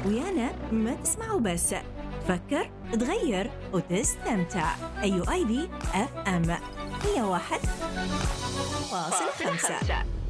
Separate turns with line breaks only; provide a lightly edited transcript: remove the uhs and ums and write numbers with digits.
ويانا ما تسمعوا بس، فكر، تغير وتستمتع. أيو آي بي FM 101.5.